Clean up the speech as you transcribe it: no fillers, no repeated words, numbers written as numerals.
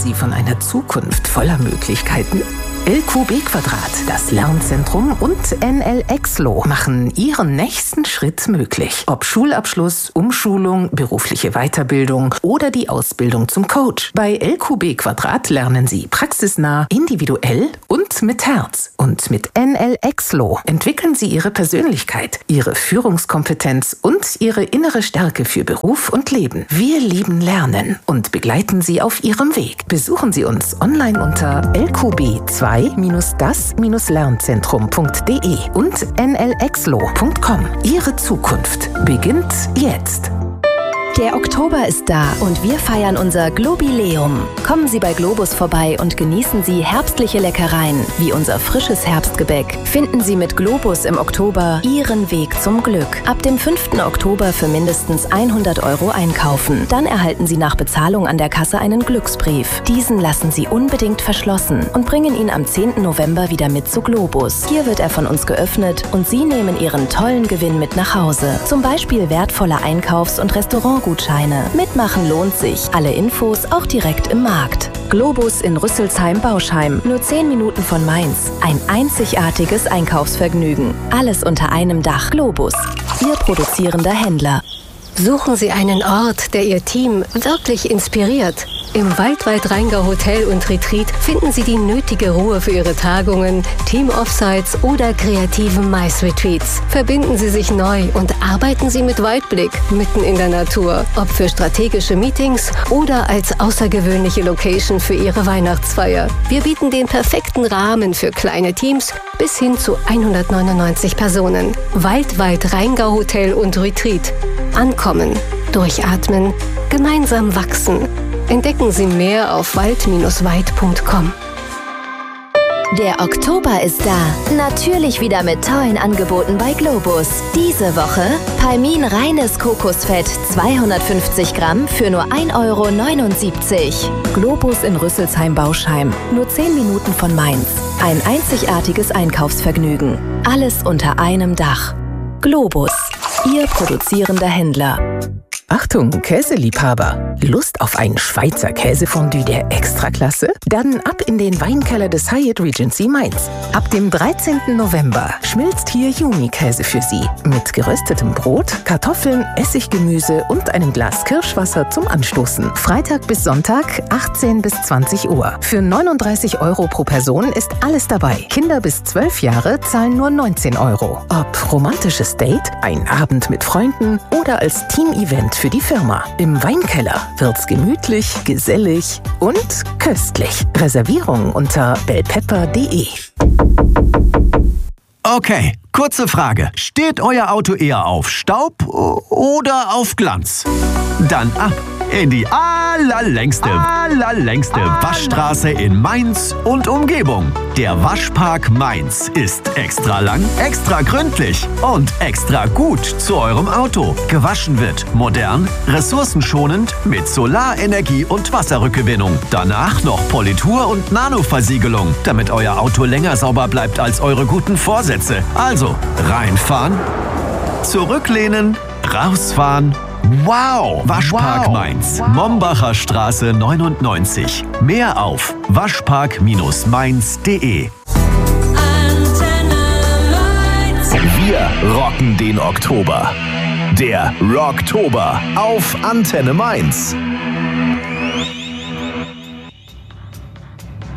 Sie von einer Zukunft voller Möglichkeiten? LQB Quadrat, das Lernzentrum und NL-Exlo machen Ihren nächsten Schritt möglich. Ob Schulabschluss, Umschulung, berufliche Weiterbildung oder die Ausbildung zum Coach. Bei LQB Quadrat lernen Sie praxisnah, individuell und mit Herz. Und mit NL-Exlo entwickeln Sie Ihre Persönlichkeit, Ihre Führungskompetenz und Ihre innere Stärke für Beruf und Leben. Wir lieben Lernen und begleiten Sie auf Ihrem Weg. Besuchen Sie uns online unter lqb2-das-lernzentrum.de und nlexlo.com. Ihre Zukunft beginnt jetzt. Der Oktober ist da und wir feiern unser Globileum. Kommen Sie bei Globus vorbei und genießen Sie herbstliche Leckereien, wie unser frisches Herbstgebäck. Finden Sie mit Globus im Oktober Ihren Weg zum Glück. Ab dem 5. Oktober für mindestens 100 € einkaufen. Dann erhalten Sie nach Bezahlung an der Kasse einen Glücksbrief. Diesen lassen Sie unbedingt verschlossen und bringen ihn am 10. November wieder mit zu Globus. Hier wird er von uns geöffnet und Sie nehmen Ihren tollen Gewinn mit nach Hause. Zum Beispiel wertvolle Einkaufs- und Restaurantgutscheine. Mitmachen lohnt sich. Alle Infos auch direkt im Markt. Globus in Rüsselsheim-Bauschheim, nur 10 Minuten von Mainz. Ein einzigartiges Einkaufsvergnügen. Alles unter einem Dach. Globus, Ihr produzierender Händler. Suchen Sie einen Ort, der Ihr Team wirklich inspiriert. Im Waldweit-Rheingau Hotel und Retreat finden Sie die nötige Ruhe für Ihre Tagungen, Team-Offsites oder kreativen Mais-Retreats. Verbinden Sie sich neu und arbeiten Sie mit Weitblick mitten in der Natur. Ob für strategische Meetings oder als außergewöhnliche Location für Ihre Weihnachtsfeier. Wir bieten den perfekten Rahmen für kleine Teams bis hin zu 199 Personen. Waldweit-Rheingau Hotel und Retreat. Ankommen, durchatmen, gemeinsam wachsen. Entdecken Sie mehr auf wald-weit.com. Der Oktober ist da. Natürlich wieder mit tollen Angeboten bei Globus. Diese Woche Palmin reines Kokosfett 250 Gramm für nur 1,79 €. Globus in Rüsselsheim-Bauschheim. Nur 10 Minuten von Mainz. Ein einzigartiges Einkaufsvergnügen. Alles unter einem Dach. Globus, Ihr produzierender Händler. Achtung, Käseliebhaber! Lust auf ein Schweizer Käsefondue der Extraklasse? Dann ab in den Weinkeller des Hyatt Regency Mainz. Ab dem 13. November schmilzt hier Yumi-Käse für Sie. Mit geröstetem Brot, Kartoffeln, Essiggemüse und einem Glas Kirschwasser zum Anstoßen. Freitag bis Sonntag, 18 bis 20 Uhr. Für 39 € pro Person ist alles dabei. Kinder bis 12 Jahre zahlen nur 19 €. Ob romantisches Date, ein Abend mit Freunden oder als Team-Event für die Firma. Im Weinkeller wird's gemütlich, gesellig und köstlich. Reservierung unter bellpepper.de. Okay, kurze Frage. Steht euer Auto eher auf Staub oder auf Glanz? Dann ab in die allerlängste Waschstraße in Mainz und Umgebung. Der Waschpark Mainz ist extra lang, extra gründlich und extra gut zu eurem Auto. Gewaschen wird modern, ressourcenschonend mit Solarenergie und Wasserrückgewinnung. Danach noch Politur und Nanoversiegelung, damit euer Auto länger sauber bleibt als eure guten Vorsätze. Also reinfahren, zurücklehnen, rausfahren. Wow! Waschpark Mainz. Mombacher Straße 99. Mehr auf waschpark-mainz.de. Wir rocken den Oktober. Der Rocktober auf Antenne Mainz.